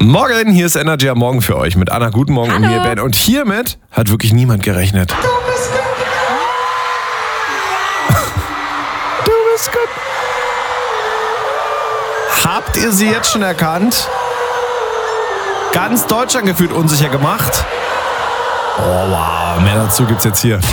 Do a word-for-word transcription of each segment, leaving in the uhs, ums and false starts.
Morgen, hier ist Energy am Morgen für euch mit Anna. Guten Morgen. Hallo. Und mir Ben. Und hiermit hat wirklich niemand gerechnet. Du bist gut. Du bist gut. Habt ihr sie jetzt schon erkannt? Ganz Deutschland gefühlt unsicher gemacht. Oh wow, mehr dazu gibt's jetzt hier.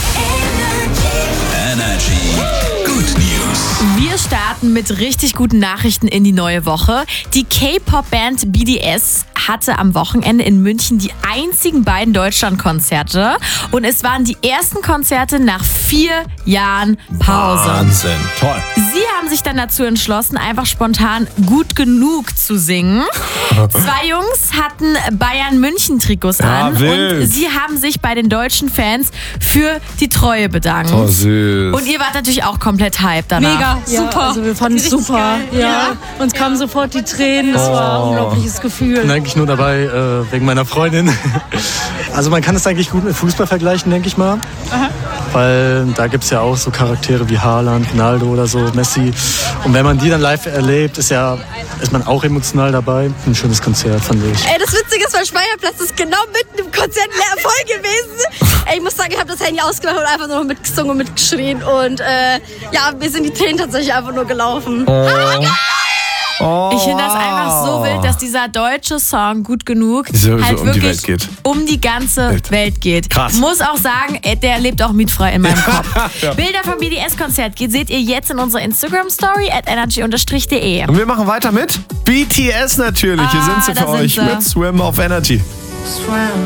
Energy Good News. Wir starten mit richtig guten Nachrichten in die neue Woche. Die K-Pop-Band B T S hatte am Wochenende in München die einzigen beiden Deutschlandkonzerte. Und es waren die ersten Konzerte nach vier Jahren Pause. Wahnsinn, toll. Sie haben sich dann dazu entschlossen, einfach spontan Gut genug zu singen. Zwei Jungs hatten Bayern-München-Trikots Ja, an wild. und sie haben sich bei den deutschen Fans für die Treue bedankt. Oh, süß. Und ihr wart natürlich auch komplett hyped danach. Mega, super. Also wir fanden es super. Ja. Ja. Uns kamen sofort die Tränen. Das war ein unglaubliches Gefühl. Ich bin eigentlich nur dabei äh, wegen meiner Freundin. Also man kann es eigentlich gut mit Fußball vergleichen, denke ich mal. Aha. Weil da gibt es ja auch so Charaktere wie Haaland, Ronaldo oder so, Messi. Und wenn man die dann live erlebt, ist, ja, ist man auch emotional dabei. Ein schönes Konzert, fand ich. Ey, das Witzige ist, mein Speierplatz ist genau mitten im Konzert leer voll gewesen. Ey, ich muss sagen, ich habe das Handy ausgemacht und einfach nur noch mitgesungen und mitgeschrien. Und äh, ja, mir sind die Tränen tatsächlich einfach nur gelaufen. Oh. Oh. Ich finde das einfach so wild, dass dieser deutsche Song Gut genug So- so halt um die wirklich Welt geht. um die ganze Welt. Welt, geht. Krass. Muss auch sagen, äh, der lebt auch mietfrei in meinem Kopf. Ja. Bilder vom B T S-Konzert seht ihr jetzt in unserer Instagram-Story at energy de. Und wir machen weiter mit B T S natürlich. Hier Ah, sind sie da für sind euch sie. mit Swim auf Energy.